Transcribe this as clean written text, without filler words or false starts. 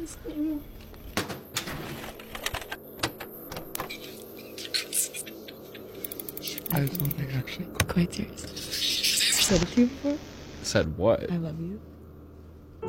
I don't think actually. Quite serious. Said it to you before? Said what? I love you.